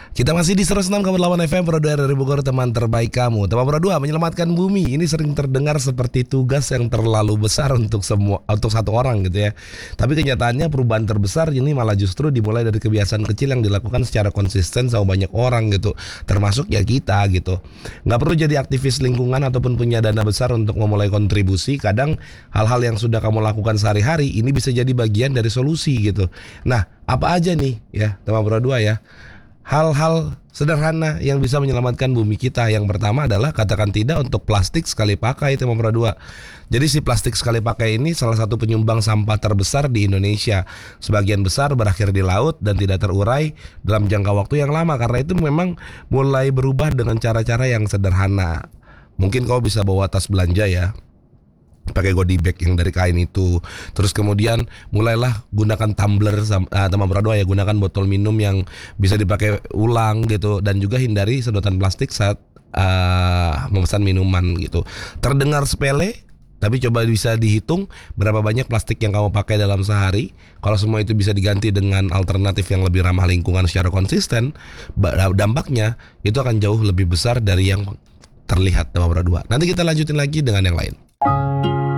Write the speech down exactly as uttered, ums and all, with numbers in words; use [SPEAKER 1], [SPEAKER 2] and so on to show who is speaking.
[SPEAKER 1] Kita masih di seratus enam koma delapan F M Pro dua dari Bogor, teman terbaik kamu. Teman Pro dua, menyelamatkan bumi. Ini sering terdengar seperti tugas yang terlalu besar untuk semua untuk satu orang gitu ya. Tapi kenyataannya perubahan terbesar ini malah justru dimulai dari kebiasaan kecil yang dilakukan secara konsisten sama banyak orang gitu. Termasuk ya kita gitu. Nggak perlu jadi aktivis lingkungan ataupun punya dana besar untuk memulai kontribusi. Kadang hal-hal yang sudah kamu lakukan sehari-hari ini bisa jadi bagian dari solusi gitu. Nah, apa aja nih ya teman Pro dua ya, hal-hal sederhana yang bisa menyelamatkan bumi kita. Yang pertama adalah katakan tidak untuk plastik sekali pakai, teman Pro dua. Jadi si plastik sekali pakai ini salah satu penyumbang sampah terbesar di Indonesia. Sebagian besar berakhir di laut dan tidak terurai dalam jangka waktu yang lama. Karena itu memang mulai berubah dengan cara-cara yang sederhana. Mungkin kau bisa bawa tas belanja ya, pakai godi bag yang dari kain itu. Terus kemudian mulailah gunakan tumbler, uh, teman Pro dua ya, gunakan botol minum yang bisa dipakai ulang gitu. Dan juga hindari sedotan plastik saat uh, memesan minuman gitu. Terdengar sepele, tapi coba bisa dihitung berapa banyak plastik yang kamu pakai dalam sehari. Kalau semua itu bisa diganti dengan alternatif yang lebih ramah lingkungan secara konsisten, dampaknya itu akan jauh lebih besar dari yang terlihat, teman Pro dua. Nanti kita lanjutin lagi dengan yang lain.